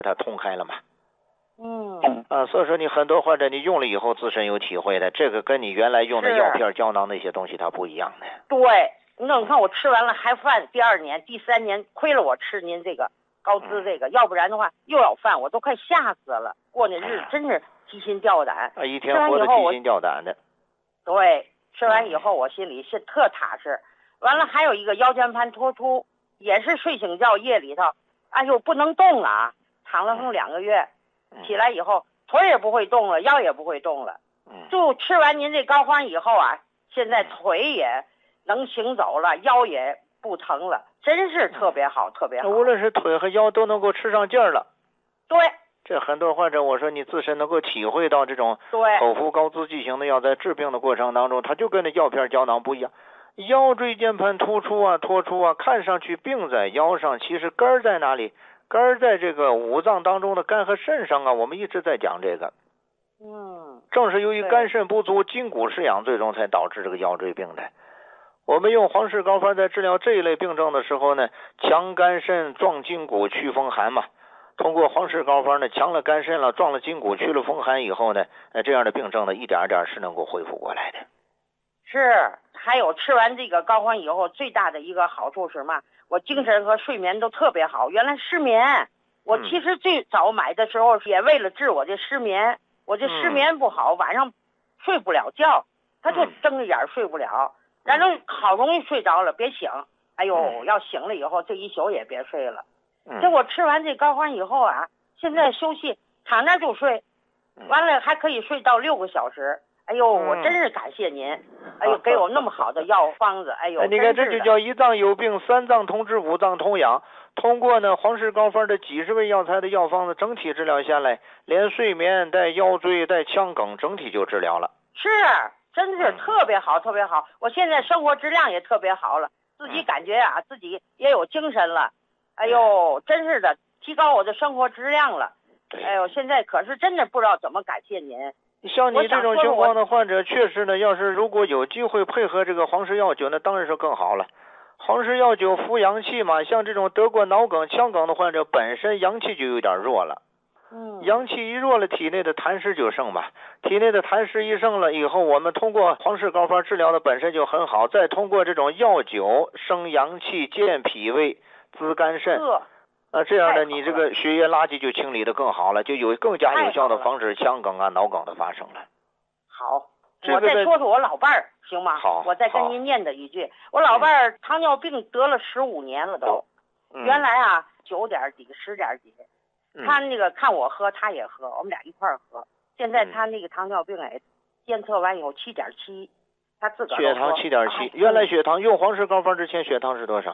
它通开了嘛。 所以说你很多患者你用了以后自身有体会的，这个跟你原来用的药片胶囊那些东西它不一样的。 对，你看我吃完了还犯，第2年、第3年亏了我吃您这个高滋这个，要不然的话又要犯，我都快吓死了。过那日子真是提心吊胆， 一天活得提心吊胆的。 对，吃完以后我心里是特踏实。完了还有一个腰间盘突出，也是睡醒觉夜里头，哎呦不能动啊，躺了2个月，起来以后腿也不会动了，腰也不会动了。就吃完您这膏肓以后啊，现在腿也能行走了，腰也不疼了，真是特别好，特别好。 无论是腿和腰都能够吃上劲儿了。 对。 这很多患者，我说你自身能够体会到这种口服高滋剂型的药在治病的过程当中，它就跟那药片胶囊不一样。腰椎间盘突出啊、脱出啊，看上去病在腰上，其实根儿在哪里？根儿在这个五脏当中的肝和肾上啊。我们一直在讲这个。正是由于肝肾不足、筋骨失养，最终才导致这个腰椎病的。我们用黄氏膏方在治疗这一类病症的时候呢，强肝肾、壮筋骨、祛风寒嘛。通过黄氏膏方呢，强了肝肾了，壮了筋骨，去了风寒以后呢，这样的病症呢，一点点是能够恢复过来的。 是，还有吃完这个膏肓以后，最大的一个好处是什么？我精神和睡眠都特别好。原来失眠，我其实最早买的时候也为了治我这失眠，我这失眠不好，晚上睡不了觉，他就睁着眼睡不了，然后好容易睡着了，别醒，哎呦，要醒了以后这一宿也别睡了。结果吃完这膏肓以后啊，现在休息躺那就睡，完了还可以睡到6个小时。哎呦，我真是感谢您，哎呦，给我那么好的药方子，哎呦， 你看这就叫1脏有病，3脏同治，5脏同养。通过呢黄氏膏方的几十味药材的药方子，整体治疗下来，连睡眠带腰椎带腔梗，整体就治疗了。 是，真是特别好，特别好。我现在生活质量也特别好了，自己感觉啊，自己也有精神了。哎呦，真是的，提高我的生活质量了。哎呦，现在可是真的不知道怎么感谢您。 像你这种情况的患者，确实呢，要是如果有机会配合这个黄氏药酒，那当然是更好了。黄氏药酒扶阳气嘛，像这种得过脑梗、腔梗的患者，本身阳气就有点弱了。阳气一弱了，体内的痰湿就盛嘛。体内的痰湿一盛了以后，我们通过黄氏膏方治疗的本身就很好，再通过这种药酒生阳气、健脾胃、滋肝肾。这样呢，你这个血液垃圾就清理的更好了，就有更加有效的防止腔梗啊、脑梗的发生了。 好，我再说说我老伴儿，行吗？ 好， 我再跟您念叨一句，我老伴儿糖尿病得了15年了都，原来啊9点几、10点几，他那个看我喝，他也喝，我们俩一块儿喝。现在他那个糖尿病监测完以后7.7，他自个儿血糖7.7，原来血糖用黄氏膏方之前血糖是多少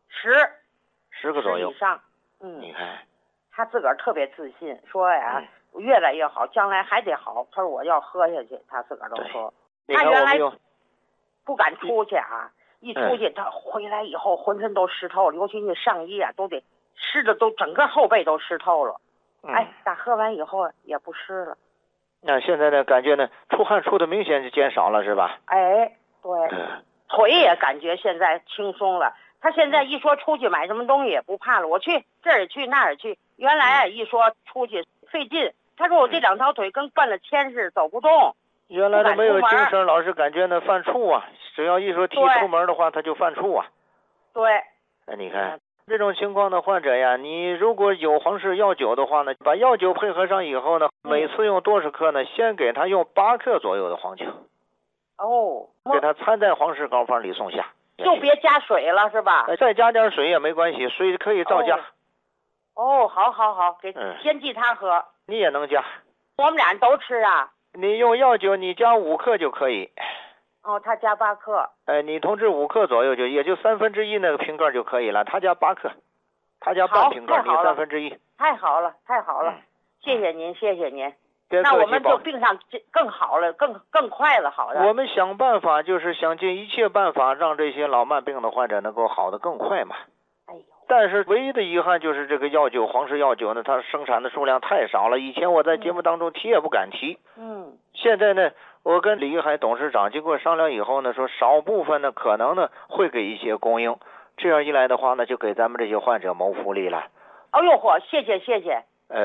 ？10个左右以上。 你看， 他自个儿特别自信，说呀，越来越好，将来还得好。他说我要喝下去，他自个儿都说。他原来不敢出去啊，一出去他回来以后浑身都湿透了，尤其那上衣啊都得湿的，都整个后背都湿透了。打喝完以后也不湿了。 那现在呢，感觉呢出汗出的明显就减少了，是吧？ 对，腿也感觉现在轻松了。他现在一说出去买什么东西也不怕了，我去这儿也去那儿也去。原来一说出去费劲，他说我这2条腿跟灌了铅似的走不动。 原来他没有精神，老是感觉呢犯怵啊，只要一说提出门的话，他就犯怵啊。 对。 你看这种情况的患者呀，你如果有黄氏药酒的话呢，把药酒配合上以后呢，每次用多少克呢？先给他用8克左右的黄酒。给他掺在黄氏膏方里送下。 就别加水了是吧？ 再加点水也没关系，水可以照加。 好，给先替他喝。 你也能加。 我们俩都吃啊。 你用药酒，你加5克就可以。 他加8克。 你同治5克左右也就1/3那个瓶盖就可以了。他加8克，他加半瓶盖，你1/3。 太好了，谢谢您，谢谢您。那我们就病上更好了，更快了，好的。 我们想办法，就是想尽一切办法，让这些老慢病的患者能够好得更快嘛。但是唯一的遗憾就是这个药酒，黄氏药酒呢，它生产的数量太少了。以前我在节目当中提也不敢提。现在呢，我跟李玉海董事长经过商量以后呢，说少部分呢可能呢会给一些供应，这样一来的话呢，就给咱们这些患者谋福利了。 哎呦嚯，谢谢。